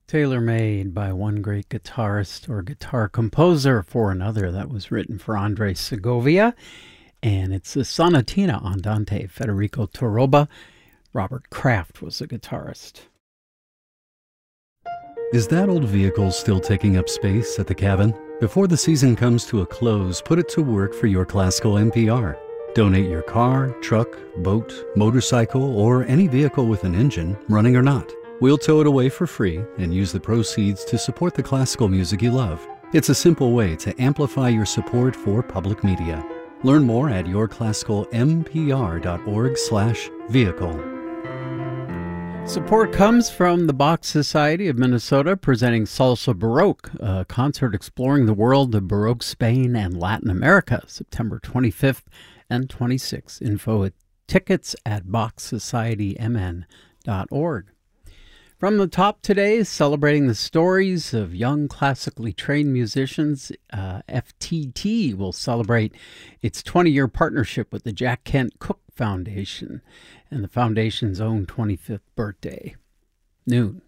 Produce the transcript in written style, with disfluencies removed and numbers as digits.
Tailor-made by one great guitarist or guitar composer for another. That was written for Andres Segovia, and it's the Sonatina Andante, Federico Toroba. Robert Kraft was the guitarist. Is that old vehicle still taking up space at the cabin? Before the season comes to a close, put it to work for your classical NPR. Donate your car, truck, boat, motorcycle, or any vehicle with an engine, running or not. We'll tow it away for free and use the proceeds to support the classical music you love. It's a simple way to amplify your support for public media. Learn more at yourclassicalmpr.org/vehicle. Support comes from the Bach Society of Minnesota, presenting Salsa Baroque, a concert exploring the world of Baroque Spain and Latin America, September 25th and 26th. Info at tickets at bachsocietymn.org. From the top today, celebrating the stories of young classically trained musicians, FTT will celebrate its 20-year partnership with the Jack Kent Cooke Foundation and the foundation's own 25th birthday. Noon.